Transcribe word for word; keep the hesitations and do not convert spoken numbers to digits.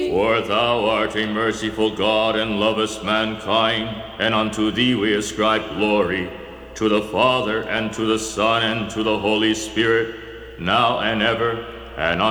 thee. For thou art a merciful God, and lovest mankind, and unto thee we ascribe glory, to the Father, and to the Son, and to the Holy Spirit, now and ever, and